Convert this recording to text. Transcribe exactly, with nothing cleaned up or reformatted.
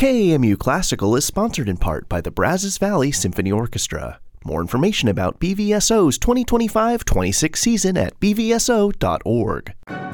K A M U Classical is sponsored in part by the Brazos Valley Symphony Orchestra. More information about B V S O's twenty twenty-five twenty-six season at b v s o dot org.